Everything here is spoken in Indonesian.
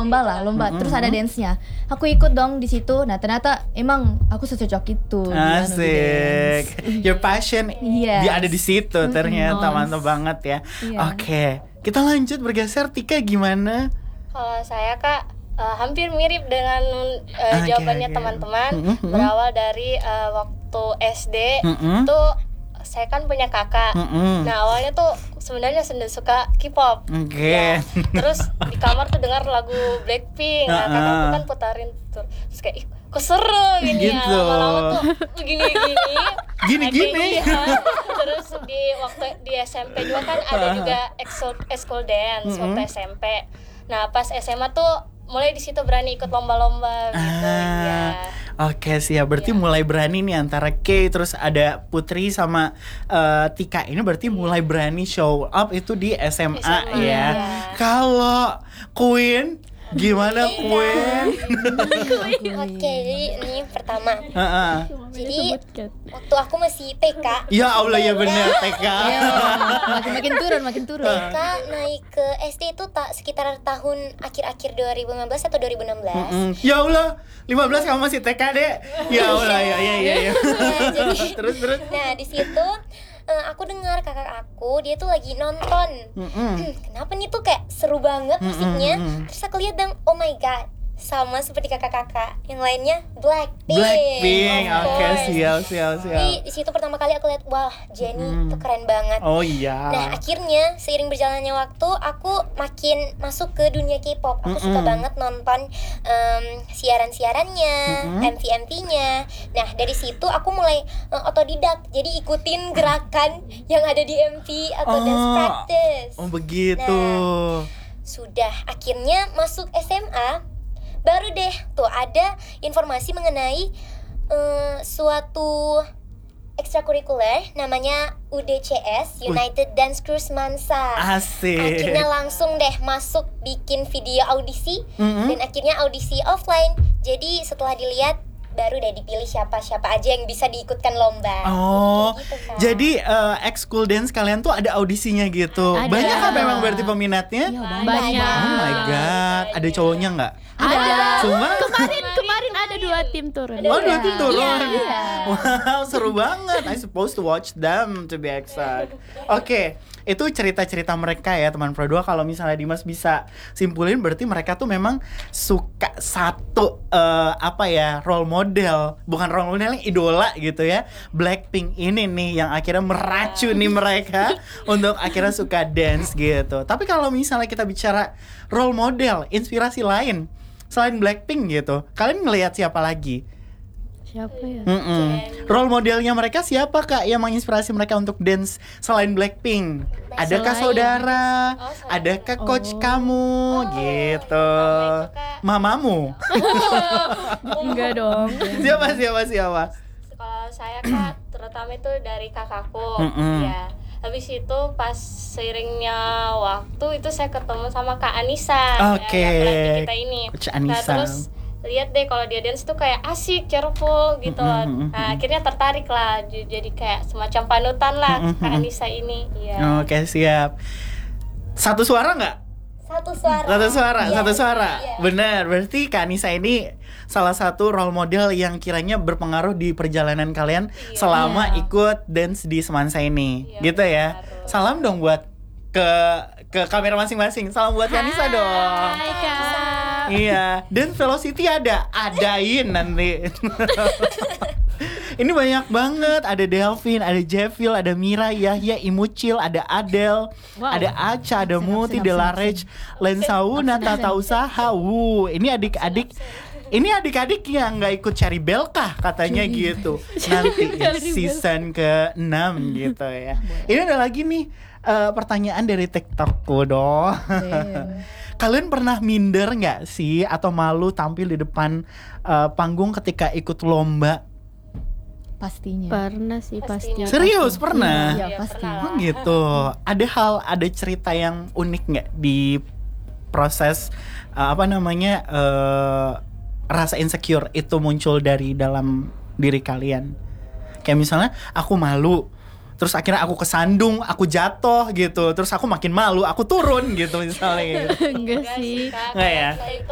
lomba. Terus ada dance-nya. Aku ikut dong di situ. Nah, ternyata emang aku secocok itu. Asik. Your passion Yes. dia ada di situ ternyata. Mantap banget ya. Oke, kita lanjut bergeser. Tika gimana? Kalau saya Kak hampir mirip dengan jawabannya teman-teman. Berawal dari waktu SD tuh saya kan punya kakak. Nah awalnya tuh sebenarnya suka K-pop. Ya. Terus di kamar tuh dengar lagu Blackpink. Nah kakakku kan putarin tuh. Terus kayak kok seru gini ya. Lama-lama tuh gini. Ya. Terus di waktu di SMP juga kan ada juga school dance waktu SMP. Nah pas SMA tuh mulai di situ berani ikut lomba-lomba gitu ya. Oke siap, berarti mulai berani nih antara K terus ada Putri sama Tika ini berarti mulai berani show up itu di SMA ya. Kalau Queen gimana Queen? Oke, jadi ini pertama. Jadi waktu aku masih TK. Ya Allah ya benar TK. Makin turun. TK naik ke SD itu sekitar tahun akhir-akhir 2015 atau 2016. Ya Allah, 15 kamu masih TK deh. Ya Allah ya. Jadi, terus. Nah di situ aku dengar kakak aku dia tuh lagi nonton. Kenapa nih tuh kayak seru banget musiknya. Terus aku lihat dong, oh my god, sama seperti kakak-kakak yang lainnya Blackpink. Oke, siap. Jadi di situ pertama kali aku lihat, wah Jennie tuh keren banget. Oh iya. Nah akhirnya seiring berjalannya waktu aku makin masuk ke dunia K-pop. Aku suka banget nonton siaran-siarannya, MV-MV-nya. Nah dari situ aku mulai otodidak, jadi ikutin gerakan yang ada di MV atau dance practice. Oh begitu. Nah, sudah akhirnya masuk SMA, baru deh tuh ada informasi mengenai suatu ekstrakurikuler namanya UDCS, United Dance Crews Mansa. Asik. Akhirnya langsung deh masuk bikin video audisi dan akhirnya audisi offline. Jadi setelah dilihat baru deh dipilih siapa aja yang bisa diikutkan lomba. Gitu, jadi ex-school dance kalian tuh ada audisinya gitu. Ada. Banyak kan memang berarti peminatnya? Banyak. Oh my god, ada cowoknya nggak? Ada. Cuma Kemarin ada 2 tim turun. Oh 2 tim turun. Iya. Wow seru banget. I supposed to watch them to be exact. Oke, itu cerita-cerita mereka ya teman Pro 2. Kalau misalnya Dimas bisa simpulin berarti mereka tuh memang suka satu role model, bukan role model, yang idola gitu ya. Blackpink ini nih yang akhirnya meracuni mereka untuk akhirnya suka dance gitu. Tapi kalau misalnya kita bicara role model, inspirasi lain selain Blackpink gitu, kalian ngelihat siapa lagi? Siapa ya? Role modelnya mereka siapa kak yang menginspirasi mereka untuk dance selain Blackpink? Adakah saudara? Adakah coach kamu? Gitu. Mamamu? Enggak dong. Siapa? Kalau saya Kak terutama itu dari kakakku ya. Habis itu pas seiringnya waktu itu saya ketemu sama Kak Anissa. Oke. Ya, pelatih kita ini. Coach Anissa. Nah, terus lihat deh kalau dia dance tuh kayak asik, cheerful gitu loh. Nah, akhirnya tertarik lah jadi kayak semacam panutan lah Kak Anissa ini. Iya. Oke, siap. Satu suara nggak? Satu suara. Iya. Benar, berarti Kak Anissa ini salah satu role model yang kiranya berpengaruh di perjalanan kalian selama ikut dance di Semansa ini. Gitu ya. Benar. Salam dong buat ke kamera masing-masing. Salam buat Kak Anissa dong. Hai Kak. Iya, dan Velocity adain nanti. Ini banyak banget, ada Delvin, ada Jevil, ada Mira, Yahya, Imucil, ada Adele, ada Aca, ada Muti, Delarej, Lensauna, Tata Usaha. Ini adik-adik yang nggak ikut cari belkah katanya gitu. Nanti season ke-6 gitu ya. Ini ada lagi nih pertanyaan dari TikTokku dong. Kalian pernah minder nggak sih atau malu tampil di depan panggung ketika ikut lomba? Pastinya. Pernah sih pasti. Serius pernah? Iya, pasti. Oh gitu. Ada cerita yang unik nggak di proses rasa insecure itu muncul dari dalam diri kalian? Kayak misalnya aku malu, terus akhirnya aku kesandung, aku jatuh gitu, terus aku makin malu, aku turun gitu misalnya. Enggak sih. Kak, Nggak ya? kayak